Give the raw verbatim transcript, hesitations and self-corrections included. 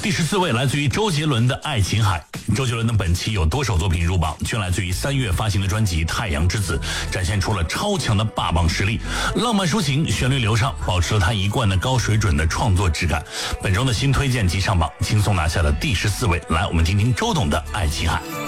第十四位来自于周杰伦的《爱琴海》。周杰伦的本期有多首作品入榜，全来自于三月发行的专辑《太阳之子》，展现出了超强的霸榜实力，浪漫抒情，旋律流畅，保持了他一贯的高水准的创作质感。本周的新推荐即上榜，轻松拿下了第十四位。来，我们听听周董的《爱琴海》。